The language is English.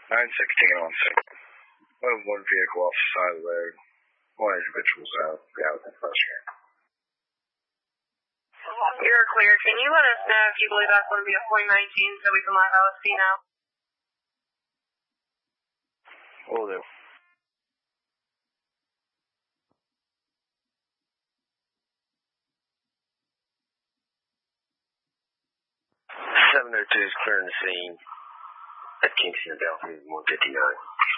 916 on scene. One vehicle off the side of the road. One individual's out. Out in the fresh air. You're clear. Can you let us know if you believe that's going to be a 4019 so we can let OSP know? Will do. Is clearing the scene at Kingston, Delphi, 159.